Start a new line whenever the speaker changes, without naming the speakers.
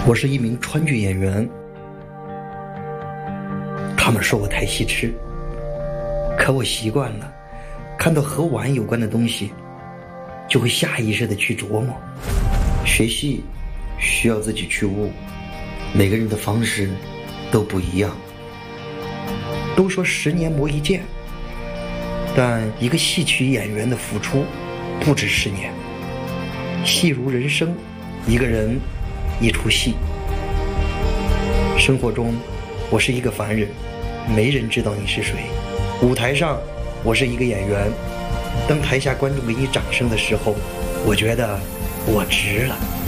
我是一名川剧演员，他们说我太戏痴，可我习惯了，看到和玩有关的东西，就会下意识的去琢磨。学戏需要自己去悟，每个人的方式都不一样。都说10年磨一剑，但一个戏曲演员的付出不止10年。戏如人生，一个人一出戏。生活中我是一个凡人，没人知道你是谁。舞台上我是一个演员，当台下观众给你掌声的时候，我觉得我值了。